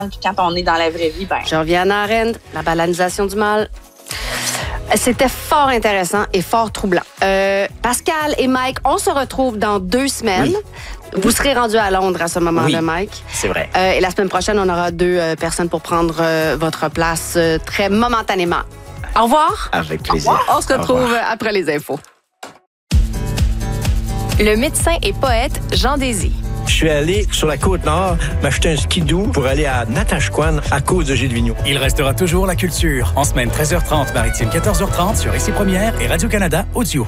Puis quand on est dans la vraie vie, Georgiana Arend, la banalisation du mal. C'était fort intéressant et fort troublant. Pascal et Mike, on se retrouve dans 2 semaines. Oui. Vous serez rendus à Londres à ce moment-là, Mike. C'est vrai. Et la semaine prochaine, on aura 2 personnes pour prendre votre place très momentanément. Au revoir. Avec plaisir. On se retrouve après les infos. Le médecin et poète Jean Désy. Je suis allé sur la Côte-Nord m'acheter un skidoo pour aller à Natashquan à cause de Gilles Vigneault. Il restera toujours la culture. En semaine 13h30, maritime 14h30 sur Ici Première et Radio-Canada Audio.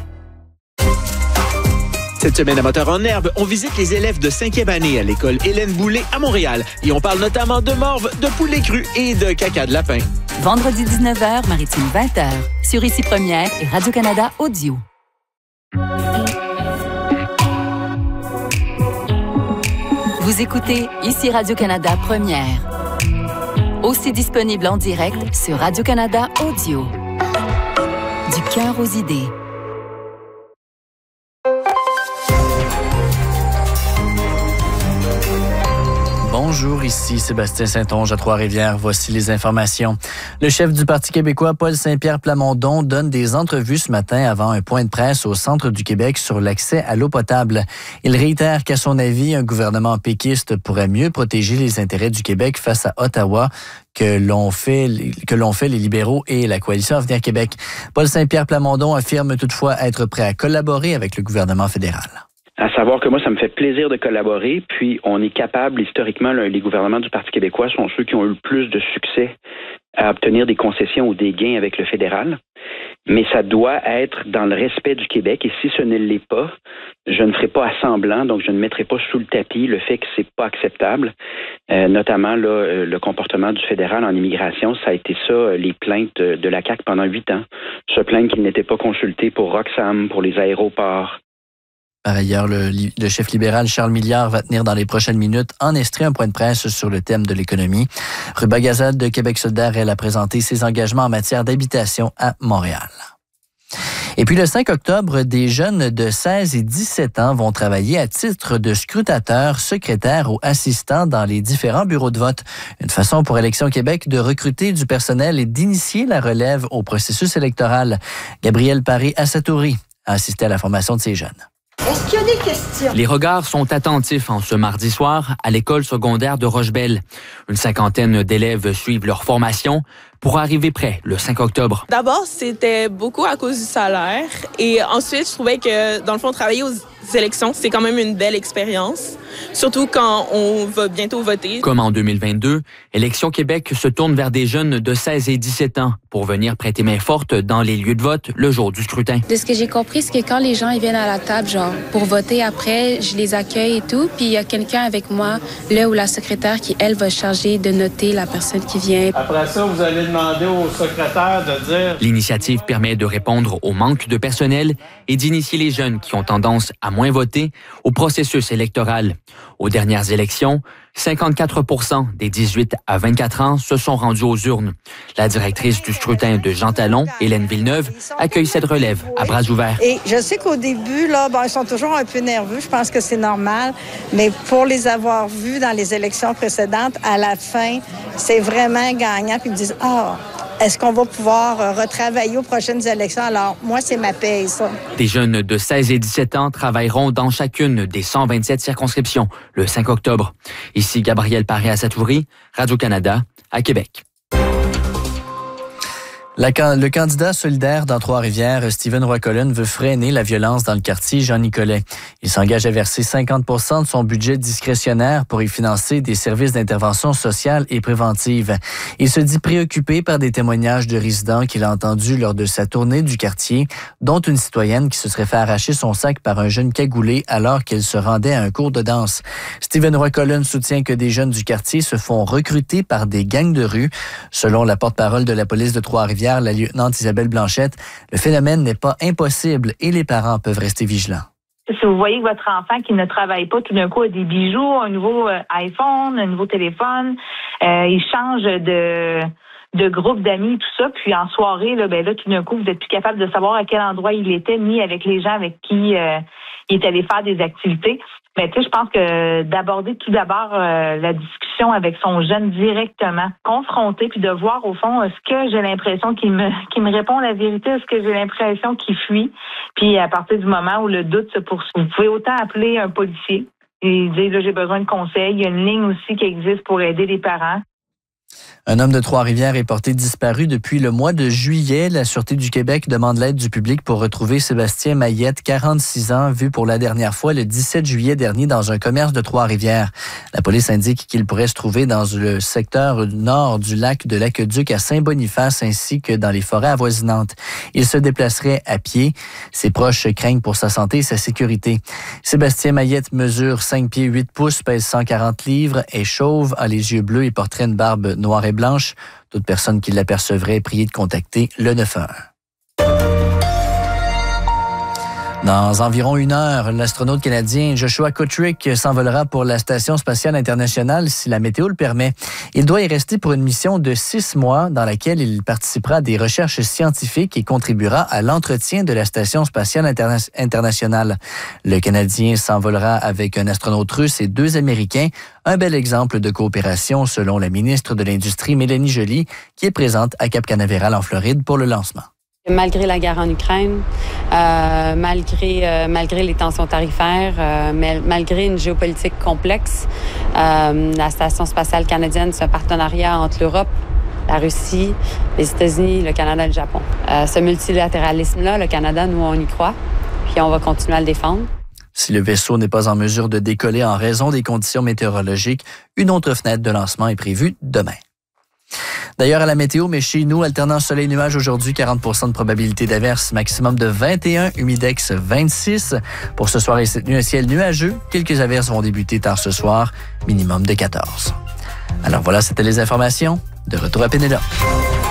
Cette semaine à Moteur en Herbe, on visite les élèves de 5e année à l'école Hélène Boulay à Montréal. Et on parle notamment de morve, de poulet cru et de caca de lapin. Vendredi 19h, maritime 20h, sur Ici Première et Radio-Canada Audio. Vous écoutez Ici Radio-Canada Première. Aussi disponible en direct sur Radio-Canada Audio. Du cœur aux idées. Bonjour, ici Sébastien Saint-Onge à Trois-Rivières. Voici les informations. Le chef du Parti québécois, Paul Saint-Pierre Plamondon, donne des entrevues ce matin avant un point de presse au centre du Québec sur l'accès à l'eau potable. Il réitère qu'à son avis, un gouvernement péquiste pourrait mieux protéger les intérêts du Québec face à Ottawa que l'ont fait les libéraux et la Coalition Avenir Québec. Paul Saint-Pierre Plamondon affirme toutefois être prêt à collaborer avec le gouvernement fédéral. À savoir que moi, ça me fait plaisir de collaborer, puis on est capable, historiquement, les gouvernements du Parti québécois sont ceux qui ont eu le plus de succès à obtenir des concessions ou des gains avec le fédéral, mais ça doit être dans le respect du Québec, et si ce ne l'est pas, je ne ferai pas à semblant, donc je ne mettrai pas sous le tapis le fait que c'est pas acceptable, notamment là, le comportement du fédéral en immigration, ça a été ça, les plaintes de la CAQ pendant 8 ans, se plaindre qu'ils n'étaient pas consultés pour Roxham, pour les aéroports. Par ailleurs, le chef libéral Charles Milliard va tenir dans les prochaines minutes en Estrie un point de presse sur le thème de l'économie. Ruba Gazal de Québec solidaire, elle a présenté ses engagements en matière d'habitation à Montréal. Et puis le 5 octobre, des jeunes de 16 et 17 ans vont travailler à titre de scrutateurs, secrétaires ou assistants dans les différents bureaux de vote. Une façon pour Élections Québec de recruter du personnel et d'initier la relève au processus électoral. Gabrielle Paré-Assatouri a assisté à la formation de ces jeunes. Est-ce qu'il y a des questions? Les regards sont attentifs en ce mardi soir à l'école secondaire de Rochebelle. Une 50aine d'élèves suivent leur formation pour arriver prêts le 5 octobre. D'abord, c'était beaucoup à cause du salaire. Et ensuite, je trouvais que, dans le fond, travailler aux élections, c'est quand même une belle expérience. Surtout quand on va bientôt voter. Comme en 2022, Élections Québec se tourne vers des jeunes de 16 et 17 ans pour venir prêter main forte dans les lieux de vote le jour du scrutin. De ce que j'ai compris, c'est que quand les gens ils viennent à la table, genre, pour voter après, je les accueille et tout. Puis il y a quelqu'un avec moi, le ou la secrétaire, qui, elle, va charger de noter la personne qui vient. Après ça, vous allez demander au secrétaire de dire... L'initiative permet de répondre au manque de personnel et d'initier les jeunes qui ont tendance à moins voter au processus électoral. Aux dernières élections, 54% des 18 à 24 ans se sont rendus aux urnes. La directrice du scrutin de Jean Talon, Hélène Villeneuve, accueille cette relève à bras ouverts. Et je sais qu'au début, là, ils sont toujours un peu nerveux. Je pense que c'est normal. Mais pour les avoir vus dans les élections précédentes, à la fin, c'est vraiment gagnant. Puis ils me disent, est-ce qu'on va pouvoir retravailler aux prochaines élections? Alors, moi, c'est ma paye, ça. Des jeunes de 16 et 17 ans travailleront dans chacune des 127 circonscriptions le 5 octobre. Ici Gabrielle Paré-Assatouri, Radio-Canada, à Québec. Le candidat solidaire dans Trois-Rivières, Stephen Roy-Collin, veut freiner la violence dans le quartier Jean-Nicolet. Il s'engage à verser 50% de son budget discrétionnaire pour y financer des services d'intervention sociale et préventive. Il se dit préoccupé par des témoignages de résidents qu'il a entendus lors de sa tournée du quartier, dont une citoyenne qui se serait fait arracher son sac par un jeune cagoulé alors qu'elle se rendait à un cours de danse. Stephen Roy-Collin soutient que des jeunes du quartier se font recruter par des gangs de rue. Selon la porte-parole de la police de Trois-Rivières, la lieutenante Isabelle Blanchette, le phénomène n'est pas impossible et les parents peuvent rester vigilants. Si vous voyez que votre enfant qui ne travaille pas, tout d'un coup a des bijoux, un nouveau iPhone, un nouveau téléphone, il change de groupe d'amis, tout ça. Puis en soirée, là, tout d'un coup, vous êtes plus capable de savoir à quel endroit il était, ni avec les gens avec qui il est allé faire des activités. Mais tu sais, je pense que d'aborder tout d'abord la discussion avec son jeune directement, confronter, puis de voir au fond, est-ce que j'ai l'impression qu'il me répond la vérité, est-ce que j'ai l'impression qu'il fuit, puis à partir du moment où le doute se poursuit, vous pouvez autant appeler un policier et dire là, j'ai besoin de conseils. Il y a une ligne aussi qui existe pour aider les parents. Un homme de Trois-Rivières est porté disparu depuis le mois de juillet. La Sûreté du Québec demande l'aide du public pour retrouver Sébastien Maillette, 46 ans, vu pour la dernière fois le 17 juillet dernier dans un commerce de Trois-Rivières. La police indique qu'il pourrait se trouver dans le secteur nord du lac de l'Aqueduc à Saint-Boniface ainsi que dans les forêts avoisinantes. Il se déplacerait à pied. Ses proches craignent pour sa santé et sa sécurité. Sébastien Maillette mesure 5 pieds 8 pouces, pèse 140 livres, est chauve, a les yeux bleus et porterait une barbe noire et blanche. Toute personne qui l'apercevrait est priée de contacter le 911. Dans environ 1 heure, l'astronaute canadien Joshua Kotrick s'envolera pour la Station spatiale internationale si la météo le permet. Il doit y rester pour une mission de 6 mois dans laquelle il participera à des recherches scientifiques et contribuera à l'entretien de la Station spatiale internationale. Le Canadien s'envolera avec un astronaute russe et 2 Américains. Un bel exemple de coopération selon la ministre de l'Industrie Mélanie Joly, qui est présente à Cap Canaveral en Floride pour le lancement. Malgré la guerre en Ukraine, malgré les tensions tarifaires, malgré une géopolitique complexe, la Station spatiale canadienne, c'est un partenariat entre l'Europe, la Russie, les États-Unis, le Canada et le Japon. Ce multilatéralisme-là, le Canada, nous, on y croit, puis on va continuer à le défendre. Si le vaisseau n'est pas en mesure de décoller en raison des conditions météorologiques, une autre fenêtre de lancement est prévue demain. D'ailleurs, à la météo, mais chez nous, alternance soleil-nuage aujourd'hui, 40% de probabilité d'averse, maximum de 21, humidex 26. Pour ce soir et cette nuit, un ciel nuageux. Quelques averses vont débuter tard ce soir, minimum de 14. Alors voilà, c'était les informations. De retour à Pénélope.